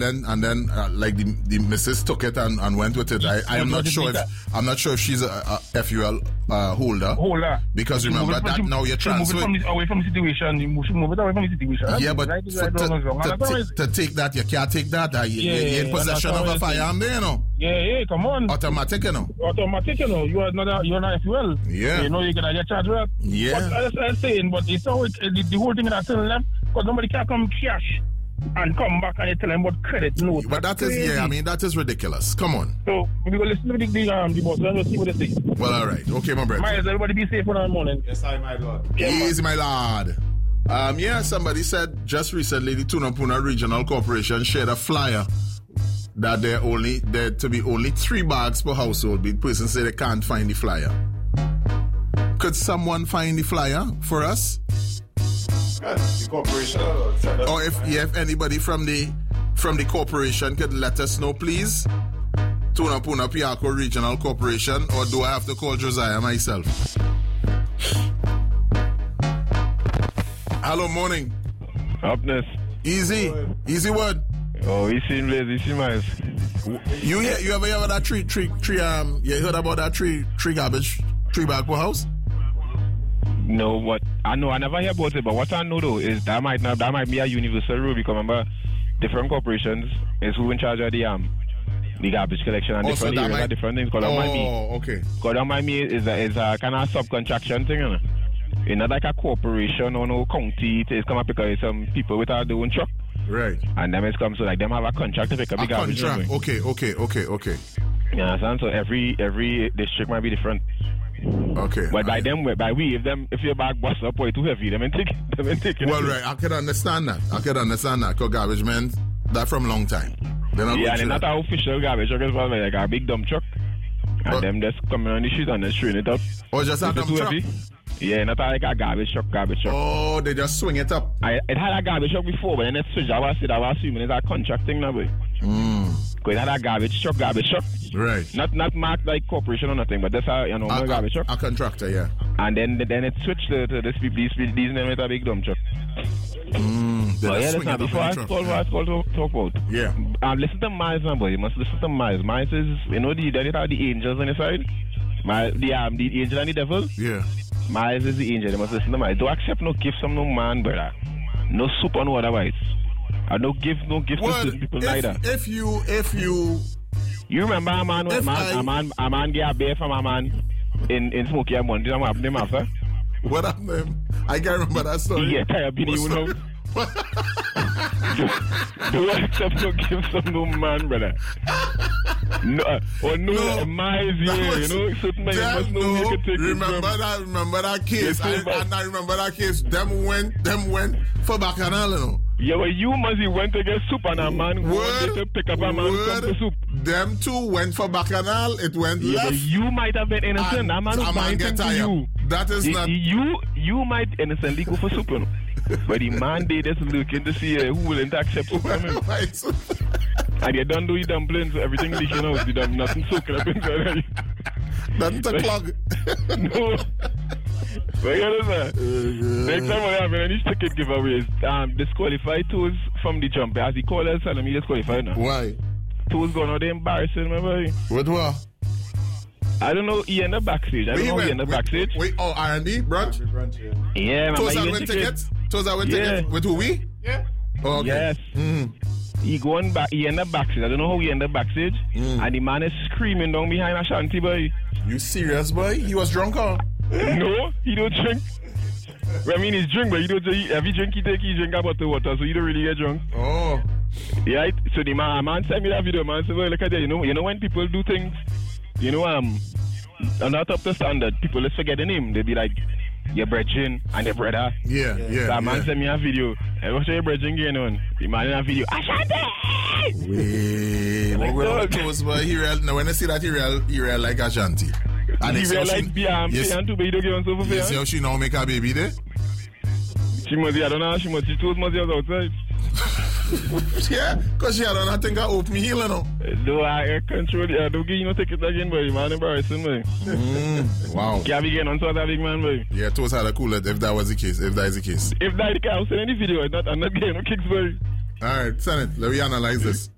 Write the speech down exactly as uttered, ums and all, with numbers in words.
then and then uh, like the the missus took it and, and went with it. I, I am not sure if I'm not sure if she's a, a F U L uh, holder. Holder. Because remember that she, now you're transferring move it away from the situation. You should move it away from the situation. Yeah, but right, for, right, to, to, to, to take that, you can't take that. Uh, you, yeah, you're in possession of a firearm there, you know. Yeah, yeah, come on. Automatic, you know. Automatic, you know. You are not a, you are not F U L. Yeah. You know you're gonna get charged with that. Yeah. But as I'm saying, but it's always the, the whole thing that's still left because nobody can come cash and come back and tell them about credit note. But that is, yeah, I mean, that is ridiculous. Come on. So, we go listen to the, the, um, the boss and we'll see what they say. Well, all right. Okay, my brother. Miles, everybody be safe for that morning. Yes, I, my lord. Yeah, Easy, my lord. Um, yeah, somebody said just recently the Tunapuna Regional Corporation shared a flyer that there only there to be only three bags per household. The person said they can't find the flyer. Could someone find the flyer for us? The corporation. Or if yeah, if anybody from the from the corporation could let us know, please. Tunapuna Piarco Regional Corporation, or do I have to call Josiah myself? Hello, morning. Upness. Easy, easy word. Oh, easy, easy, Miles. You hear, you ever hear about that tree, tree, tree? Um, you heard about that tree, tree garbage, tree bag per house? No, what I know, I never hear about it. But what I know though is that might not, that might be a universal rule because remember, different corporations is who in charge of the um the garbage collection and oh, different so areas might, are different things. Cause oh, that might be, okay. Because that might be is a, is a kind of subcontraction thing, you know. It's not like a corporation or no county. It's come up because some people with their own truck. Right. And them is come so like them have a contract to pick up the garbage. Contract. Okay, okay, okay, okay. You understand? So every every district might be different. Okay. But by I, them, by we, if them, if your bag busts up or too heavy, them and take it. Them and take it. Well, right. I can understand that. I can understand that. Because garbage men, that from long time. They're not yeah, and not an official garbage truck as well, like a big dump truck. And but, them just coming on the street and just throwing it up. Oh, just a dump truck? Heavy. Yeah, not like a garbage truck, garbage truck. Oh, they just swing it up. I, it had a garbage truck before, but then it switched. I was, I was assuming it's a contract thing now, boy. Mm. Because it had a garbage truck, garbage truck. Right. Not not marked like corporation or nothing, but that's a, you know, a, garbage truck. A contractor, yeah. And then then it switched to, to this, these, these men with a big dump truck. Mm, but yeah, listen, before I call what I call to talk about. Yeah. Um, listen to Miles now, boy. You must listen to Miles. Miles is, you know, the, they have the angels on the side. My, the, um, the angel and the devil. Yeah. Miles is the angel. You must listen to Miles. Don't accept no gift from no man, brother. No soup or no otherwise. I don't give no gift well, to certain people if, neither. If you, if you... You remember a man, a man, I, a man, a man get a bear from a man in, in Smoky and Monday. What happened to him after? What happened to him? I can't remember that story. Yeah, tired of being you know. Do I accept no gift from no man, brother? No, uh, or no, no Miles here, you know, certain men must know no, you can take remember it that, remember that case. I, and I remember that case. Them went, them went for Bacchanal, you know. Yeah, well, you must have went to get soup and a man went to pick up a man word, come for soup. Them two went for Bacchanal, it went yeah, left. You might have been innocent. That man was buying things for you. That is you, not... You you might innocently go for soup, you know. But the man they just looking to see uh, who willing to accept soup from him. And you don't do your dumplings, everything leaking out. You done nothing soaking up inside you. Nothing to clog. No. But you know, sir, next time I have any ticket giveaways, um, disqualified tours from the jump. As the callers tell me disqualified now. Why? Tours gone out there embarrassing, remember? With what? I don't know, he in the backstage. I don't know, he in the backstage. Wait, oh, R and B brunch? Yeah, man. Tours that win tickets? Tours that win tickets? With who, we? Yeah. Oh, okay. Yes. Mm. He going back, he in the backstage. I don't know how he in the backstage. Mm. And the man is screaming down behind Ashanti, boy. You serious, boy? He was drunk, huh? No, he don't drink. Well, I mean, he's drink, but he don't drink. Every drink he take, he drink about the water, so he don't really get drunk. Oh. Yeah, so the man, man sent me that video, man. So, well, look at that. You know, you know when people do things, you know, um, are not up to standard, people just forget the name. They be like, your brethren and your brother. Yeah, yeah. yeah that man yeah. sent me a video. I watch your brethren going on. The man in a video, Ashanti! Wait, like what close, but he real, now when I see that, he real, he real like Ashanti. And he real like Biam, yes. and to be the girl so for you see how she now make her baby there? She must, I don't know, she must, she told must was outside. Yeah, because she don't I think I open heel, you know. No, I control it. I don't give you no ticket again, boy. Man, embarrassing, boy. Mm, wow. Can't be getting on to that big man, boy. Yeah, toast had a cooler if that was the case, if that is the case. If that is the case, I'll send any video. I'm not, I'm not getting no kicks, boy. All right, send it. Let me analyze this.